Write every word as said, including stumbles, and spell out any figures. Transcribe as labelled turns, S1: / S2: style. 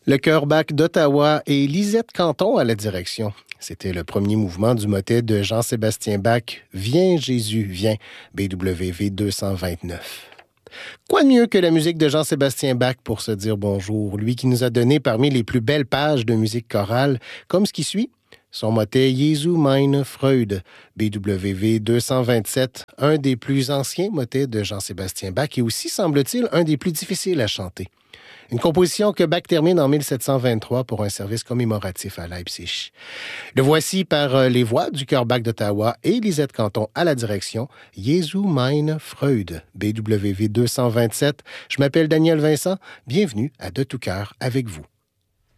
S1: Le chœur Bach d'Ottawa et Lisette Canton à la direction. C'était le premier mouvement du motet de Jean-Sébastien Bach, « Viens Jésus, viens », B W V deux cent vingt-neuf. Quoi de mieux que la musique de Jean-Sébastien Bach pour se dire bonjour, lui qui nous a donné parmi les plus belles pages de musique chorale, comme ce qui suit. Son motet « Jesu meine Freude », B W V deux cent vingt-sept, un des plus anciens motets de Jean-Sébastien Bach et aussi, semble-t-il, un des plus difficiles à chanter. Une composition que Bach termine en mille sept cent vingt-trois pour un service commémoratif à Leipzig. Le voici par les voix du chœur Bach d'Ottawa et Lisette Canton à la direction. « Jesu meine Freude », B W V deux cent vingt-sept. Je m'appelle Daniel Vincent. Bienvenue à De tout cœur avec vous.